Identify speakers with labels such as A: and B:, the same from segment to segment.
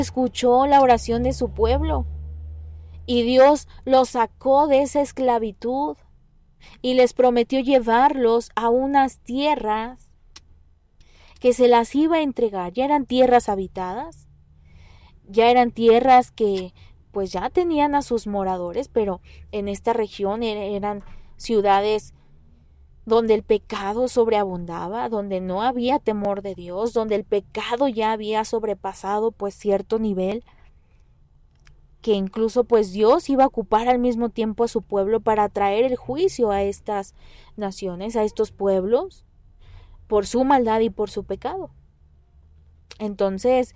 A: escuchó la oración de su pueblo y Dios los sacó de esa esclavitud y les prometió llevarlos a unas tierras que se las iba a entregar. Ya eran tierras habitadas, ya eran tierras que pues ya tenían a sus moradores, pero en esta región eran ciudades donde el pecado sobreabundaba, donde no había temor de Dios, donde el pecado ya había sobrepasado pues cierto nivel, que incluso pues Dios iba a ocupar al mismo tiempo a su pueblo para traer el juicio a estas naciones, a estos pueblos, por su maldad y por su pecado. Entonces,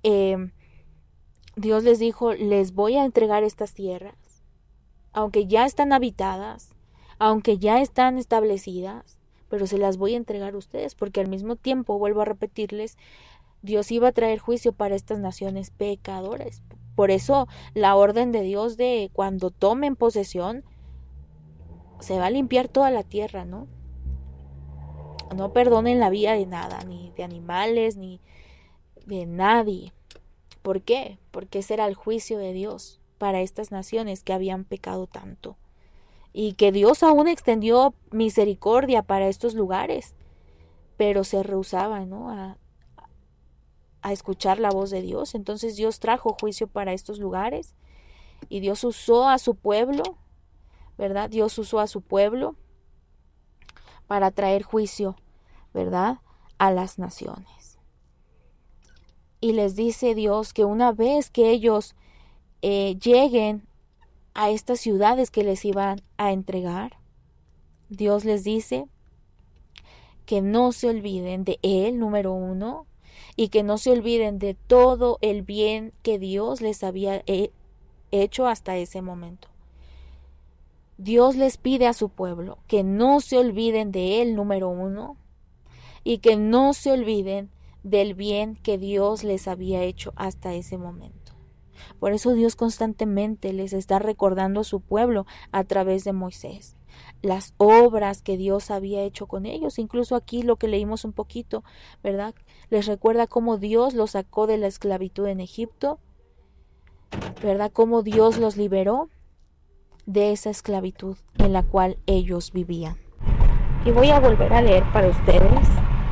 A: Dios les dijo, les voy a entregar estas tierras, aunque ya están habitadas, aunque ya están establecidas, pero se las voy a entregar a ustedes, porque al mismo tiempo, vuelvo a repetirles, Dios iba a traer juicio para estas naciones pecadoras. Por eso la orden de Dios de cuando tomen posesión, se va a limpiar toda la tierra, ¿no? No perdonen la vida de nada, ni de animales, ni de nadie. ¿Por qué? Porque ese era el juicio de Dios para estas naciones que habían pecado tanto. Y que Dios aún extendió misericordia para estos lugares, pero se rehusaban, ¿no?, a escuchar la voz de Dios. Entonces Dios trajo juicio para estos lugares y Dios usó a su pueblo, ¿verdad? Dios usó a su pueblo para traer juicio, ¿verdad?, a las naciones. Y les dice Dios que una vez que ellos lleguen a estas ciudades que les iban a entregar, Dios les dice que no se olviden de Él, número uno, y que no se olviden de todo el bien que Dios les había hecho hasta ese momento. Dios les pide a su pueblo que no se olviden de Él, número uno, y que no se olviden del bien que Dios les había hecho hasta ese momento. Por eso Dios constantemente les está recordando a su pueblo a través de Moisés las obras que Dios había hecho con ellos. Incluso aquí lo que leímos un poquito, ¿verdad? Les recuerda cómo Dios los sacó de la esclavitud en Egipto, ¿verdad? Cómo Dios los liberó de esa esclavitud en la cual ellos vivían. Y voy a volver a leer para ustedes.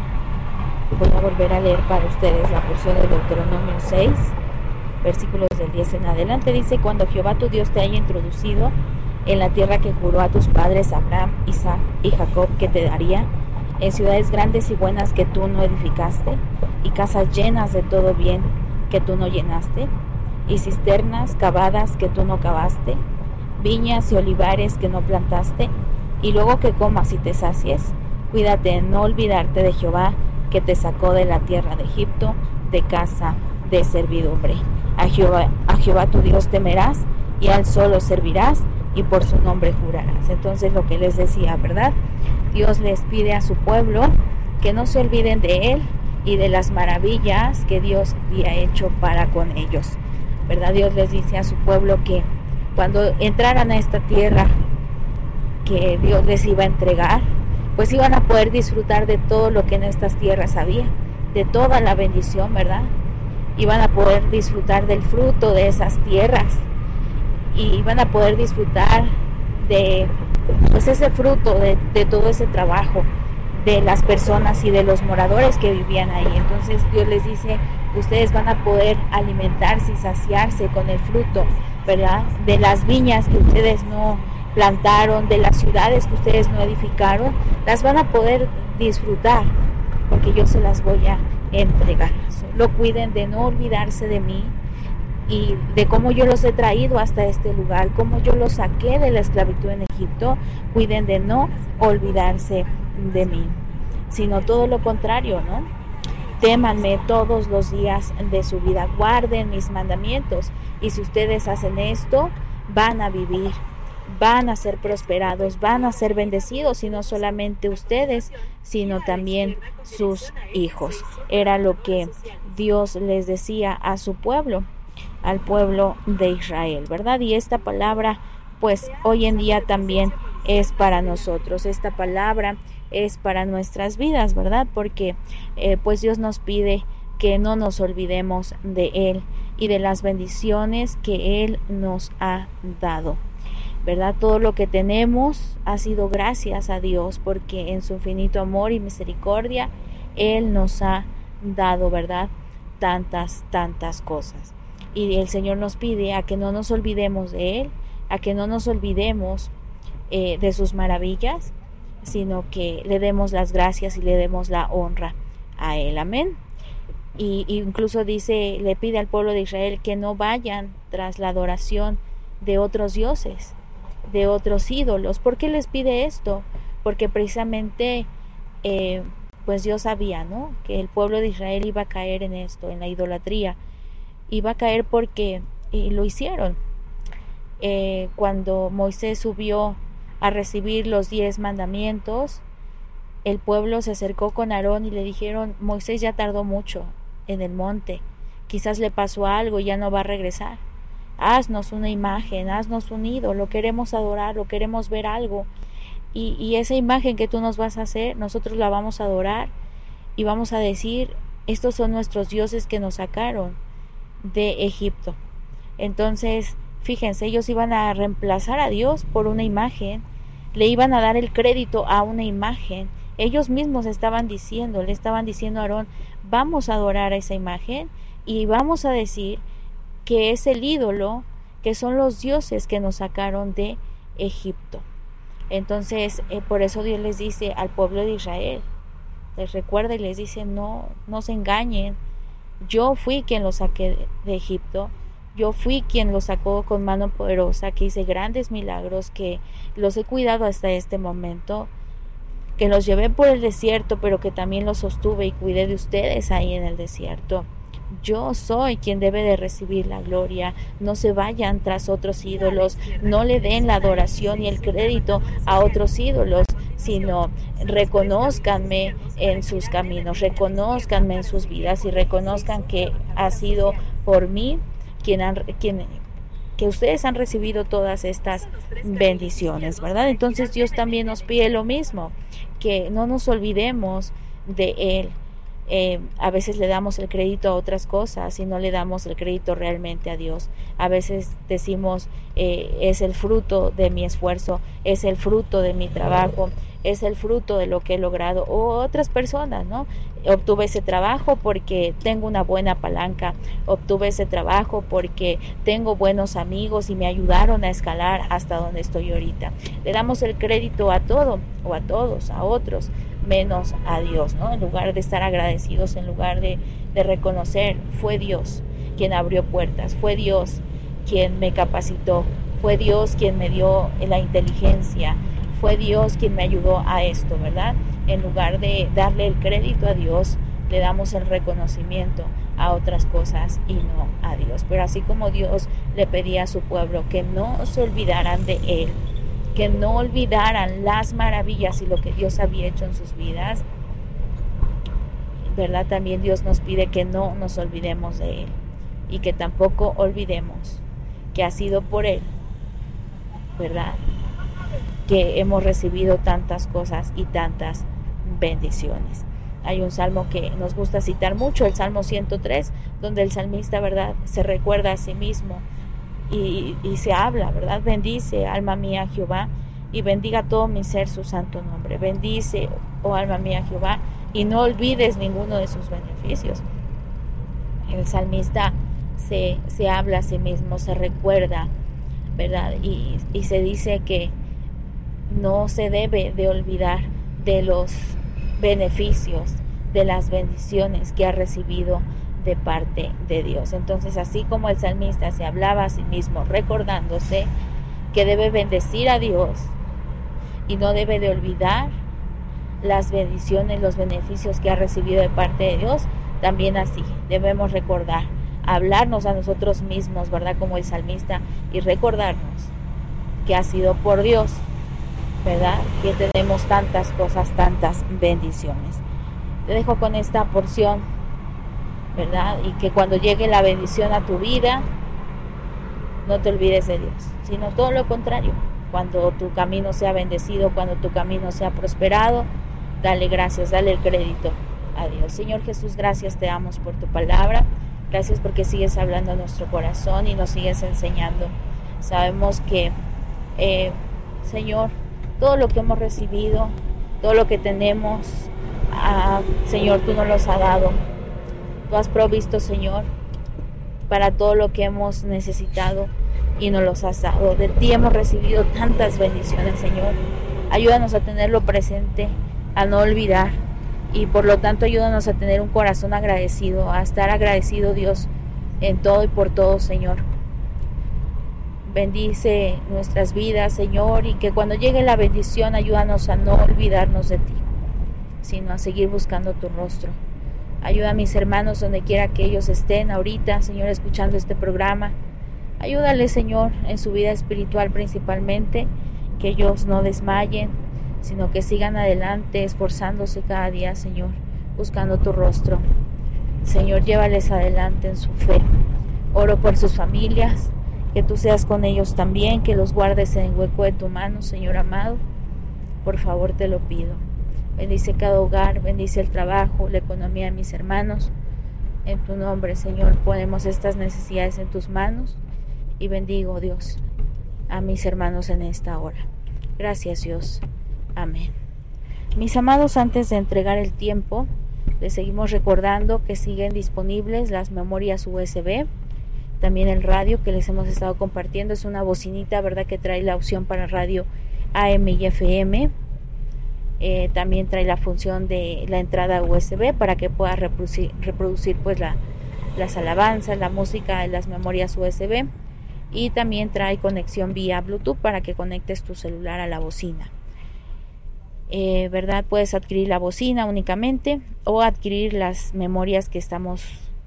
A: La porción de Deuteronomio 6, versículos del 10 en adelante. Dice: cuando Jehová tu Dios te haya introducido en la tierra que juró a tus padres Abraham, Isaac y Jacob que te daría, en ciudades grandes y buenas que tú no edificaste, y casas llenas de todo bien que tú no llenaste, y cisternas cavadas que tú no cavaste, viñas y olivares que no plantaste, y luego que comas y te sacies, cuídate en no olvidarte de Jehová que te sacó de la tierra de Egipto, de casa de servidumbre. A Jehová tu Dios temerás, y a él solo servirás, y por su nombre jurarás. Entonces, lo que les decía, ¿verdad? Dios les pide a su pueblo que no se olviden de él y de las maravillas que Dios había hecho para con ellos, ¿verdad? Dios les dice a su pueblo que cuando entraran a esta tierra que Dios les iba a entregar, pues iban a poder disfrutar de todo lo que en estas tierras había, de toda la bendición, ¿verdad? Iban a poder disfrutar del fruto de esas tierras y van a poder disfrutar de pues ese fruto de todo ese trabajo de las personas y de los moradores que vivían ahí. Entonces Dios les dice: ustedes van a poder alimentarse y saciarse con el fruto, ¿verdad?, de las viñas que ustedes no plantaron, de las ciudades que ustedes no edificaron, las van a poder disfrutar porque yo se las voy a entregar. Solo cuiden de no olvidarse de mí y de cómo yo los he traído hasta este lugar, cómo yo los saqué de la esclavitud en Egipto. Cuiden de no olvidarse de mí, sino todo lo contrario, ¿no? Témanme todos los días de su vida, guarden mis mandamientos, y si ustedes hacen esto, van a vivir, van a ser prosperados, van a ser bendecidos, y no solamente ustedes, sino también sus hijos. Era lo que Dios les decía a su pueblo, al pueblo de Israel, ¿verdad? Y esta palabra, pues hoy en día también es para nosotros. Esta palabra es para nuestras vidas, ¿verdad? Porque pues Dios nos pide que no nos olvidemos de Él y de las bendiciones que Él nos ha dado, ¿verdad? Todo lo que tenemos ha sido gracias a Dios, porque en su infinito amor y misericordia Él nos ha dado, ¿verdad? Tantas cosas. Y el Señor nos pide a que no nos olvidemos de Él, a que no nos olvidemos de sus maravillas, sino que le demos las gracias y le demos la honra a Él. Amén. Y incluso dice, le pide al pueblo de Israel que no vayan tras la adoración de otros dioses, de otros ídolos. ¿Por qué les pide esto? Porque precisamente pues Dios sabía, ¿no?, que el pueblo de Israel iba a caer en esto, en la idolatría. Iba a caer porque lo hicieron. Cuando Moisés subió a recibir los 10 mandamientos, el pueblo se acercó con Aarón y le dijeron: Moisés ya tardó mucho en el monte, quizás le pasó algo y ya no va a regresar. Haznos una imagen, haznos un ídolo, queremos adorarlo, queremos ver algo. Y esa imagen que tú nos vas a hacer, nosotros la vamos a adorar y vamos a decir: estos son nuestros dioses que nos sacaron de Egipto. Entonces, fíjense, ellos iban a reemplazar a Dios por una imagen, le iban a dar el crédito a una imagen. Ellos mismos le estaban diciendo a Aarón: vamos a adorar a esa imagen y vamos a decir que es el ídolo, que son los dioses que nos sacaron de Egipto. Entonces, por eso Dios les dice al pueblo de Israel, les recuerda y les dice: no se engañen, yo fui quien los saqué de Egipto, yo fui quien los sacó con mano poderosa, que hice grandes milagros, que los he cuidado hasta este momento, que los llevé por el desierto, pero que también los sostuve y cuidé de ustedes ahí en el desierto. Yo soy quien debe de recibir la gloria. No se vayan tras otros ídolos, no le den la adoración y el crédito a otros ídolos, sino reconózcanme en sus caminos, reconózcanme en sus vidas y reconozcan que ha sido por mí que ustedes han recibido todas estas bendiciones, ¿verdad? Entonces Dios también nos pide lo mismo, que no nos olvidemos de Él. A veces le damos el crédito a otras cosas y no le damos el crédito realmente a Dios. A veces decimos: es el fruto de mi esfuerzo, es el fruto de mi trabajo, es el fruto de lo que he logrado. O otras personas, ¿no? Obtuve ese trabajo porque tengo una buena palanca, obtuve ese trabajo porque tengo buenos amigos y me ayudaron a escalar hasta donde estoy ahorita. Le damos el crédito a todo o a todos, a otros, menos a Dios, ¿no? En lugar de estar agradecidos, en lugar de reconocer: fue Dios quien abrió puertas, fue Dios quien me capacitó, fue Dios quien me dio la inteligencia, fue Dios quien me ayudó a esto, ¿verdad? En lugar de darle el crédito a Dios, le damos el reconocimiento a otras cosas y no a Dios. Pero así como Dios le pedía a su pueblo que no se olvidaran de Él, que no olvidaran las maravillas y lo que Dios había hecho en sus vidas, ¿verdad? También Dios nos pide que no nos olvidemos de Él y que tampoco olvidemos que ha sido por Él, ¿verdad?, que hemos recibido tantas cosas y tantas bendiciones. Hay un salmo que nos gusta citar mucho, el Salmo 103, donde el salmista, ¿verdad?, se recuerda a sí mismo y se habla, ¿verdad? Bendice, alma mía, Jehová, y bendiga todo mi ser su santo nombre. Bendice, oh alma mía, Jehová, y no olvides ninguno de sus beneficios. El salmista se habla a sí mismo, se recuerda, ¿verdad? Y se dice que no se debe de olvidar de los beneficios, de las bendiciones que ha recibido de parte de Dios. Entonces, así como el salmista se hablaba a sí mismo, recordándose que debe bendecir a Dios y no debe de olvidar las bendiciones, los beneficios que ha recibido de parte de Dios, también así debemos recordar, hablarnos a nosotros mismos, ¿verdad?, como el salmista, y recordarnos que ha sido por Dios, ¿verdad?, que tenemos tantas cosas, tantas bendiciones. Te dejo con esta porción, ¿verdad?, y que cuando llegue la bendición a tu vida, no te olvides de Dios, sino todo lo contrario. Cuando tu camino sea bendecido, cuando tu camino sea prosperado, dale gracias, dale el crédito a Dios. Señor Jesús, gracias te damos por tu palabra. Gracias porque sigues hablando a nuestro corazón y nos sigues enseñando. Sabemos que, Señor, todo lo que hemos recibido, todo lo que tenemos, Señor, tú nos los has dado. Tú has provisto, Señor, para todo lo que hemos necesitado y nos los has dado. De ti hemos recibido tantas bendiciones, Señor. Ayúdanos a tenerlo presente, a no olvidar, y por lo tanto ayúdanos a tener un corazón agradecido, a estar agradecido, Dios, en todo y por todo, Señor. Bendice nuestras vidas, Señor, y que cuando llegue la bendición ayúdanos a no olvidarnos de ti, sino a seguir buscando tu rostro. Ayuda a mis hermanos donde quiera que ellos estén ahorita, Señor, escuchando este programa. Ayúdales, Señor, en su vida espiritual principalmente, que ellos no desmayen, sino que sigan adelante, esforzándose cada día, Señor, buscando tu rostro. Señor, llévales adelante en su fe. Oro por sus familias, que tú seas con ellos también, que los guardes en el hueco de tu mano, Señor amado. Por favor, te lo pido. Bendice cada hogar, bendice el trabajo, la economía de mis hermanos. En tu nombre, Señor, ponemos estas necesidades en tus manos y bendigo, Dios, a mis hermanos en esta hora. Gracias, Dios. Amén. Mis amados, antes de entregar el tiempo, les seguimos recordando que siguen disponibles las memorias USB, también el radio que les hemos estado compartiendo. Es una bocinita, ¿verdad?, que trae la opción para radio AM y FM. También trae la función de la entrada USB para que puedas reproducir pues las alabanzas, la música de las memorias USB, y también trae conexión vía Bluetooth para que conectes tu celular a la bocina. ¿Verdad? Puedes adquirir la bocina únicamente o adquirir las memorias que estamos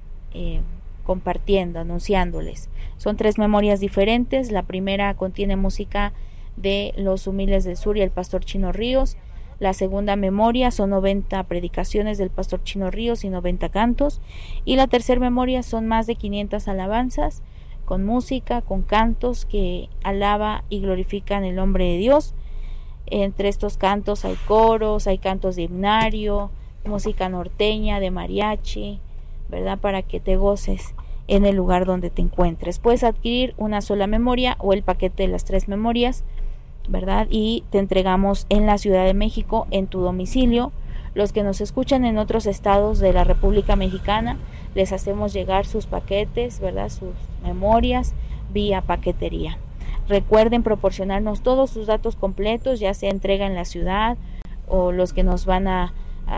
A: compartiendo, anunciándoles. Son 3 memorias diferentes. La primera contiene música de Los Humildes del Sur y el Pastor Chino Ríos. La segunda memoria son 90 predicaciones del Pastor Chino Ríos y 90 cantos. Y la tercera memoria son más de 500 alabanzas con música, con cantos que alaba y glorifican el nombre de Dios. Entre estos cantos hay coros, hay cantos de himnario, música norteña, de mariachi, ¿verdad? Para que te goces en el lugar donde te encuentres. Puedes adquirir una sola memoria o el paquete de las 3 memorias, ¿verdad? Y te entregamos en la Ciudad de México, en tu domicilio. Los que nos escuchan en otros estados de la República Mexicana, les hacemos llegar sus paquetes, ¿verdad? Sus memorias vía paquetería. Recuerden proporcionarnos todos sus datos completos, ya sea entrega en la ciudad o los que nos van a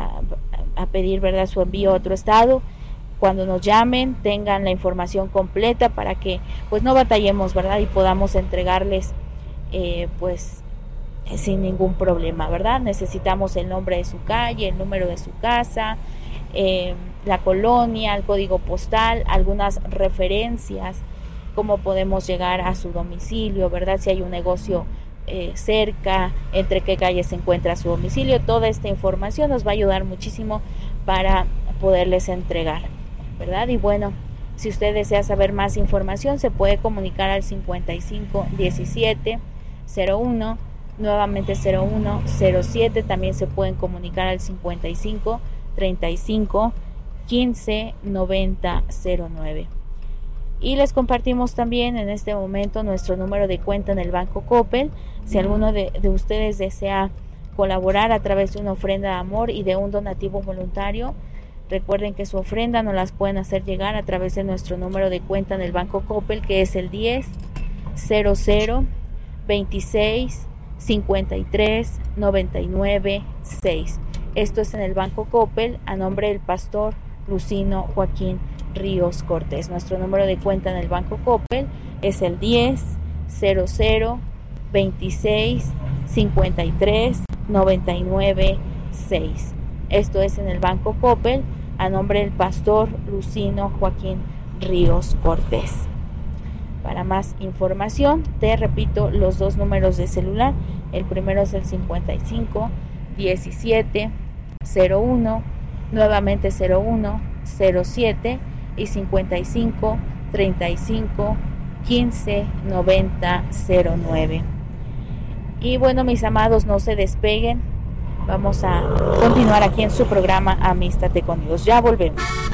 A: pedir, ¿verdad?, su envío a otro estado. Cuando nos llamen, tengan la información completa para que pues no batallemos, ¿verdad?, y podamos entregarles pues sin ningún problema, ¿verdad? Necesitamos el nombre de su calle, el número de su casa, la colonia, el código postal, algunas referencias, cómo podemos llegar a su domicilio, ¿verdad? Si hay un negocio cerca, entre qué calles se encuentra su domicilio. Toda esta información nos va a ayudar muchísimo para poderles entregar, ¿verdad? Y bueno, si usted desea saber más información, se puede comunicar al 55 17 01, nuevamente 01 07. También se pueden comunicar al 55 35 15 90 09. Y les compartimos también en este momento nuestro número de cuenta en el Banco Coppel. Si alguno de ustedes desea colaborar a través de una ofrenda de amor y de un donativo voluntario, recuerden que su ofrenda nos las pueden hacer llegar a través de nuestro número de cuenta en el Banco Coppel, que es el 10 00 26 53 99 6. Esto es en el Banco Coppel, a nombre del pastor Lucino Joaquín Ríos Cortés. Nuestro número de cuenta en el Banco Coppel es el 10 00 26 53 99 6. Esto es en el Banco Coppel, a nombre del pastor Lucino Joaquín Ríos Cortés. Para más información, te repito los 2 números de celular. El primero es el 55 17 01, nuevamente 01 07, y 55 35 15 90 09. Y bueno, mis amados, no se despeguen. Vamos a continuar aquí en su programa Amístate con Dios. Ya volvemos.